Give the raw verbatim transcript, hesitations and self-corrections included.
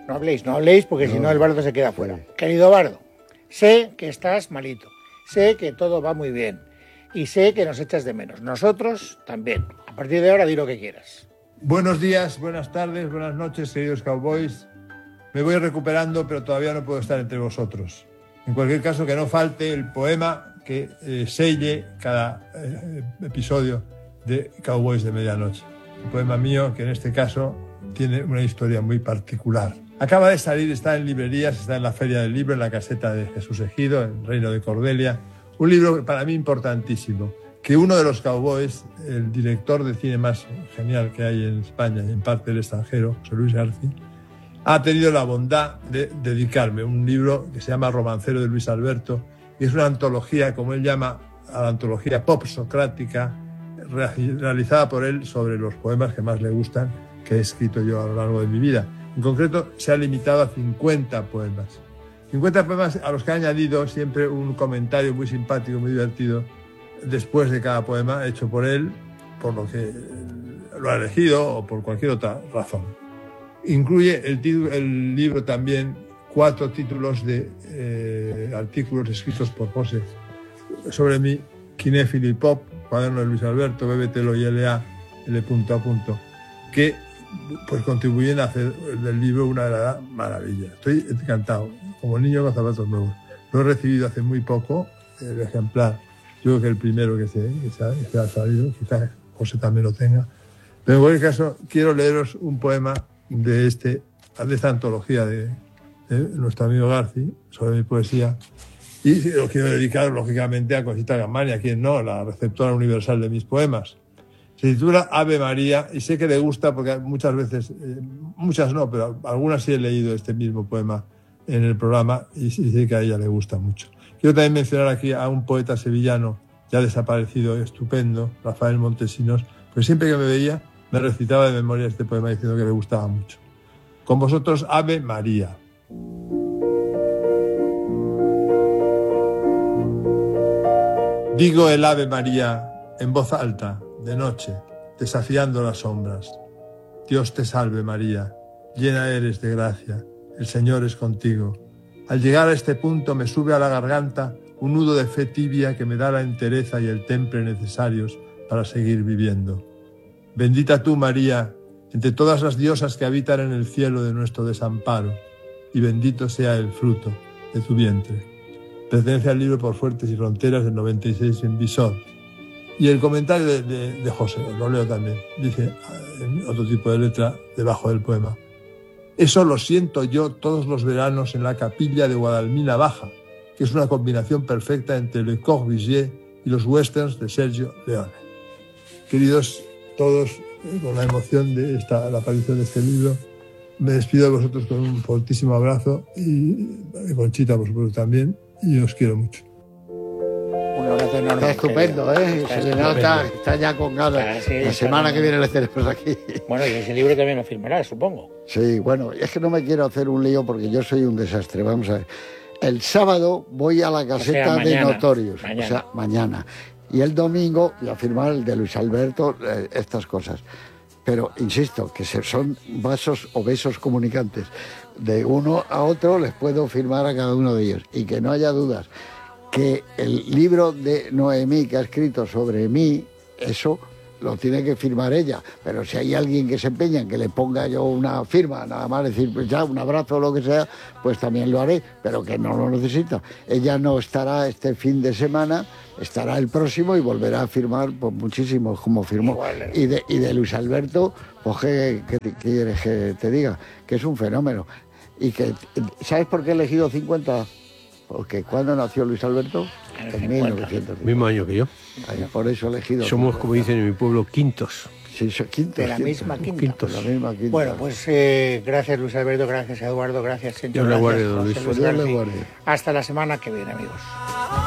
No habléis, no habléis, porque no, si no el bardo se queda fuera. Sí. Querido bardo, sé que estás malito, sé que todo va muy bien y sé que nos echas de menos. Nosotros también. A partir de ahora di lo que quieras. Buenos días, buenas tardes, buenas noches, queridos cowboys. Me voy recuperando, pero todavía no puedo estar entre vosotros. En cualquier caso, que no falte el poema que eh, selle cada eh, episodio de Cowboys de Medianoche. Un poema mío que en este caso tiene una historia muy particular. Acaba de salir, está en librerías, está en la Feria del Libro, en la caseta de Jesús Ejido, en Reino de Cordelia. Un libro para mí importantísimo, que uno de los cowboys, el director de cine más genial que hay en España y en parte del extranjero, José Luis García, ha tenido la bondad de dedicarme un libro que se llama Romancero de Luis Alberto, y es una antología, como él llama, a la antología pop socrática, realizada por él sobre los poemas que más le gustan, que he escrito yo a lo largo de mi vida. En concreto, se ha limitado a cincuenta poemas. cincuenta poemas a los que ha añadido siempre un comentario muy simpático, muy divertido, después de cada poema hecho por él, por lo que lo ha elegido o por cualquier otra razón. Incluye el, título, el libro también cuatro títulos de eh, artículos escritos por José sobre mí, Cinéfilo y Pop, Cuaderno de Luis Alberto, Bébetelo y L A, L punto a punto, que pues contribuyen a hacer del libro una verdadera maravilla. Estoy encantado, como niño con zapatos nuevos. Lo he recibido hace muy poco, el ejemplar. Yo creo que el primero que se, que se, ha, que se ha salido, quizás José también lo tenga. Pero en cualquier caso, quiero leeros un poema de, este, de esta antología de, de nuestro amigo Garci, sobre mi poesía. Y lo quiero dedicar, lógicamente, a Conchita Gambani, a quien no, la receptora universal de mis poemas. Se titula Ave María, y sé que le gusta porque muchas veces, eh, muchas no, pero algunas sí he leído este mismo poema en el programa y, y sé que a ella le gusta mucho. Quiero también mencionar aquí a un poeta sevillano ya desaparecido, estupendo, Rafael Montesinos, pues siempre que me veía me recitaba de memoria este poema diciendo que le gustaba mucho. Con vosotros, Ave María. Digo el Ave María en voz alta, de noche, desafiando las sombras. Dios te salve María, llena eres de gracia, el Señor es contigo. Al llegar a este punto me sube a la garganta un nudo de fe tibia que me da la entereza y el temple necesarios para seguir viviendo. Bendita tú, María, entre todas las diosas que habitan en el cielo de nuestro desamparo, y bendito sea el fruto de tu vientre. Pertenece al libro Por Fuertes y Fronteras del noventa y seis en Visor. Y el comentario de, de, de José, lo leo también, dice en otro tipo de letra debajo del poema. Eso lo siento yo todos los veranos en la capilla de Guadalmina Baja, que es una combinación perfecta entre Le Corbusier y los westerns de Sergio Leone. Queridos todos, con la emoción de esta, la aparición de este libro, me despido de vosotros con un fortísimo abrazo y Conchita, por supuesto, también, y os quiero mucho. Un abrazo enorme. Está estupendo, ¿eh? Está, Se le nota, está ya con ganas. Está, sí, la semana que viene le tenemos aquí. Bueno, y ese libro también lo firmará, supongo. Sí, bueno, es que no me quiero hacer un lío porque yo soy un desastre. Vamos a ver. El sábado voy a la caseta o sea, de Notorious, mañana. o sea, mañana. Y el domingo voy a firmar el de Luis Alberto, eh, estas cosas. Pero, insisto, que son vasos o besos comunicantes. De uno a otro les puedo firmar a cada uno de ellos. Y que no haya dudas que el libro de Noemí que ha escrito sobre mí, eso lo tiene que firmar ella. Pero si hay alguien que se empeña en que le ponga yo una firma, nada más decir, pues ya, un abrazo o lo que sea, pues también lo haré, pero que no lo necesita. Ella no estará este fin de semana, estará el próximo y volverá a firmar pues, muchísimo, como firmó. Igual, y, de, y de Luis Alberto, pues ¿qué, qué, qué quieres que te diga? Que es un fenómeno. Y que, ¿sabes por qué he elegido cincuenta? Porque cuando nació Luis Alberto, en mil novecientos cincuenta. Mismo año que yo. Ay, por eso he elegido. Somos, cincuenta. como dicen en mi pueblo, quintos. Sí, son quintos. De la quintos, misma quinta. Quintos. De la misma quinta. Bueno, pues eh, gracias Luis Alberto, gracias Eduardo, gracias Sergio. Dios le guarde, don Luis. Hasta la semana que viene, amigos.